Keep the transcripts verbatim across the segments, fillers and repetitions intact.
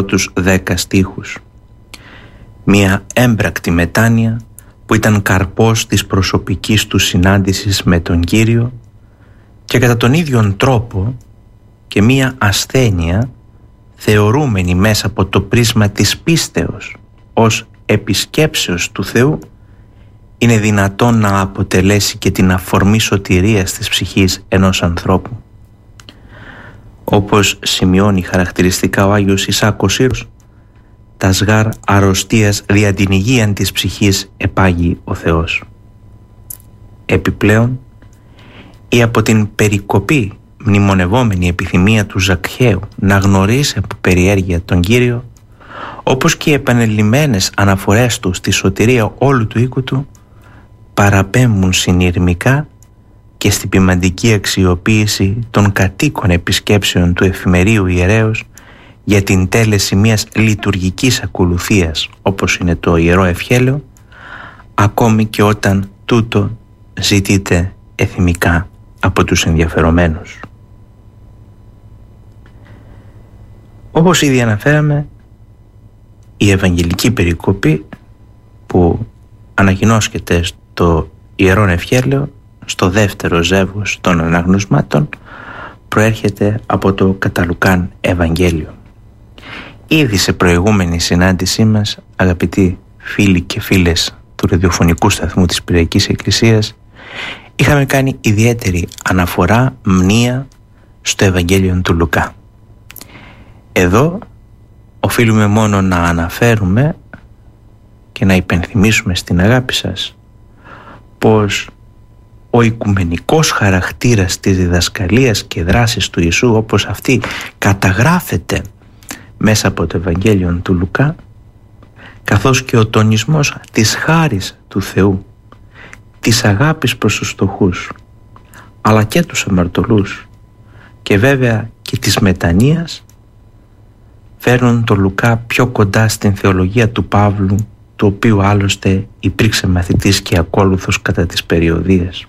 πρώτους δέκα στίχους. Μια έμπρακτη μετάνοια που ήταν καρπός της προσωπικής του συνάντησης με τον Κύριο και κατά τον ίδιον τρόπο και μια ασθένεια θεωρούμενη μέσα από το πρίσμα της πίστεως ως επισκέψεως του Θεού είναι δυνατόν να αποτελέσει και την αφορμή σωτηρίας της ψυχής ενός ανθρώπου. Όπως σημειώνει χαρακτηριστικά ο Άγιος Ισάκος Σύρος, «Τα σγάρ αρρωστίας δια την υγείαν της ψυχής επάγει ο Θεός». Επιπλέον, η από την περικοπή μνημονευόμενη επιθυμία του Ζακχαίου να γνωρίσει από περιέργεια τον Κύριο, όπως και οι επανειλημμένες αναφορές του στη σωτηρία όλου του οίκου του, παραπέμπουν συνειρμικά και στην ποιμαντική αξιοποίηση των κατοίκων επισκέψεων του εφημερίου ιερέως για την τέλεση μιας λειτουργικής ακολουθίας, όπως είναι το Ιερό Ευχέλαιο, ακόμη και όταν τούτο ζητείται εθιμικά από τους ενδιαφερομένους. Όπως ήδη αναφέραμε, η Ευαγγελική περικοπή που ανακοινώσκεται στο Ιερόν Ευχέλαιο, στο δεύτερο ζεύγος των αναγνωσμάτων, προέρχεται από το κατά Λουκάν Ευαγγέλιο. Ήδη σε προηγούμενη συνάντησή μας, αγαπητοί φίλοι και φίλες του ραδιοφωνικού σταθμού της Πυριακής Εκκλησίας, είχαμε κάνει ιδιαίτερη αναφορά, μνήα στο Ευαγγέλιο του Λουκά. Εδώ οφείλουμε μόνο να αναφέρουμε και να υπενθυμίσουμε στην αγάπη σας πως ο οικουμενικός χαρακτήρας της διδασκαλίας και δράσης του Ιησού, όπως αυτή καταγράφεται μέσα από το Ευαγγέλιο του Λουκά, καθώς και ο τονισμός της χάρης του Θεού, της αγάπης προς τους φτωχούς, αλλά και τους αμαρτωλούς και βέβαια και της μετανοίας, φέρνουν τον Λουκά πιο κοντά στην θεολογία του Παύλου, του οποίου άλλωστε υπήρξε μαθητής και ακόλουθος κατά τις περιοδίες.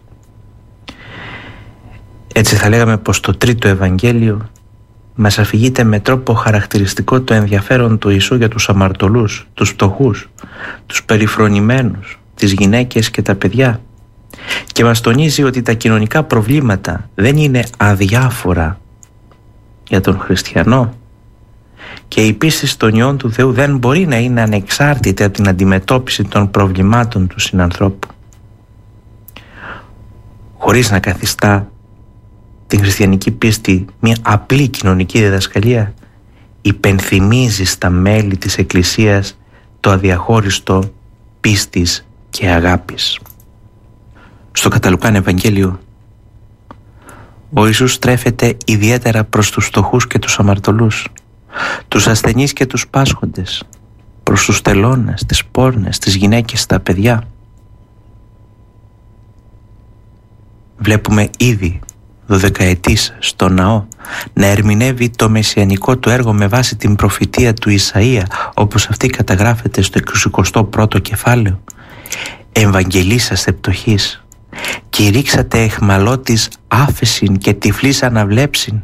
Έτσι θα λέγαμε πως το τρίτο Ευαγγέλιο μας αφηγείται με τρόπο χαρακτηριστικό το ενδιαφέρον του Ιησού για τους αμαρτωλούς, τους φτωχούς, τους περιφρονημένους, τις γυναίκες και τα παιδιά, και μας τονίζει ότι τα κοινωνικά προβλήματα δεν είναι αδιάφορα για τον χριστιανό και η πίστη στον Υιόν του Θεού δεν μπορεί να είναι ανεξάρτητη από την αντιμετώπιση των προβλημάτων του συνανθρώπου. Χωρίς να καθιστά την χριστιανική πίστη μια απλή κοινωνική διδασκαλία, υπενθυμίζει στα μέλη της Εκκλησίας το αδιαχώριστο πίστης και αγάπης. Στο κατά Λουκάν Ευαγγέλιο, ο Ιησούς στρέφεται ιδιαίτερα προς τους φτωχούς και τους αμαρτωλούς, τους ασθενείς και τους πάσχοντες, προς τους τελώνες, τις πόρνες, τις γυναίκες, τα παιδιά. Βλέπουμε ήδη δωδεκαετής στο ναό να ερμηνεύει το μεσιανικό του έργο με βάση την προφητεία του Ισαΐα, όπως αυτή καταγράφεται στο εικοσικό πρώτο κεφάλαιο. «Ευαγγελίσαστε πτωχής, κηρύξατε εχμαλώτης άφεσιν και τυφλής αναβλέψιν.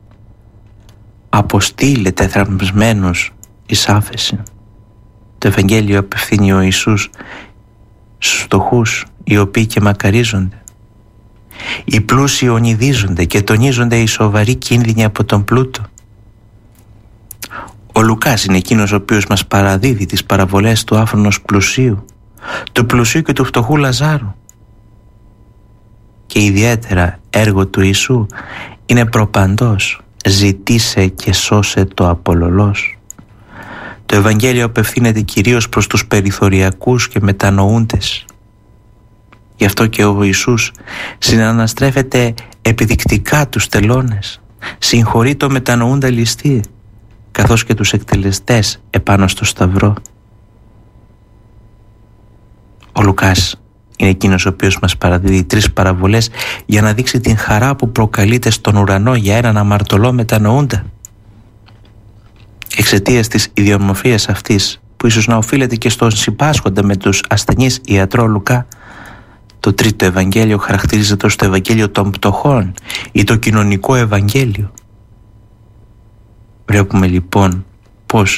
Αποστήλετε θραυμασμένους εις άφεσιν». Το Ευαγγέλιο απευθύνει ο Ιησούς στους φτωχούς, οι οποίοι και μακαρίζονται. Οι πλούσιοι ονειδίζονται και τονίζονται οι σοβαροί κίνδυνοι από τον πλούτο. Ο Λουκάς είναι εκείνος ο οποίος μας παραδίδει τις παραβολές του άφρονος πλουσίου, του πλουσίου και του φτωχού Λαζάρου. Και ιδιαίτερα έργο του Ιησού είναι προπαντός «Ζητήσε και σώσε το απολωλός». Το Ευαγγέλιο απευθύνεται κυρίως προς τους περιθωριακούς και μετανοούντες. Γι' αυτό και ο Ιησούς συναναστρέφεται επιδεικτικά τους τελώνες, συγχωρεί το μετανοούντα ληστή, καθώς και τους εκτελεστές επάνω στο σταυρό. Ο Λουκάς είναι εκείνος ο οποίος μας παραδίδει τρεις παραβολές για να δείξει την χαρά που προκαλείται στον ουρανό για έναν αμαρτωλό μετανοούντα. Εξαιτίας της ιδιομορφίας αυτής, που ίσως να οφείλεται και στον συμπάσχοντα με τους ασθενείς ιατρό Λουκά, το τρίτο Ευαγγέλιο χαρακτηρίζεται ως το Ευαγγέλιο των πτωχών ή το κοινωνικό Ευαγγέλιο. Βλέπουμε λοιπόν πως